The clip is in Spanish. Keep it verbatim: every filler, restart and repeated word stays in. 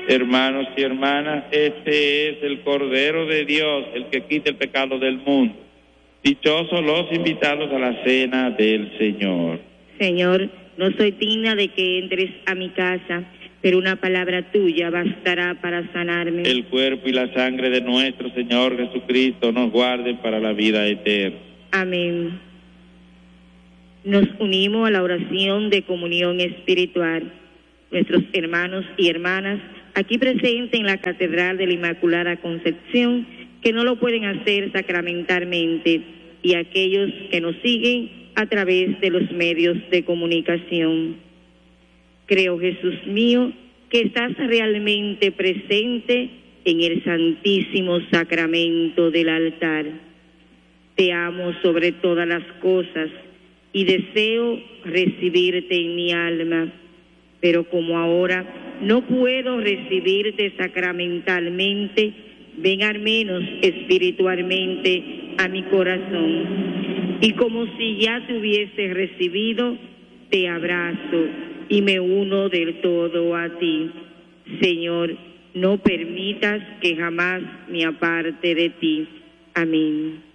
Hermanos y hermanas, este es el Cordero de Dios, el que quita el pecado del mundo. Dichosos los invitados a la cena del Señor. Señor, no soy digna de que entres a mi casa, pero una palabra tuya bastará para sanarme. El cuerpo y la sangre de nuestro Señor Jesucristo nos guarden para la vida eterna. Amén. Nos unimos a la oración de comunión espiritual. Nuestros hermanos y hermanas aquí presentes en la Catedral de la Inmaculada Concepción, que no lo pueden hacer sacramentalmente, y aquellos que nos siguen a través de los medios de comunicación. Creo, Jesús mío, que estás realmente presente en el Santísimo Sacramento del altar. Te amo sobre todas las cosas y deseo recibirte en mi alma, pero como ahora no puedo recibirte sacramentalmente, ven al menos espiritualmente a mi corazón. Y como si ya te hubiese recibido, te abrazo y me uno del todo a ti. Señor, no permitas que jamás me aparte de ti. Amén.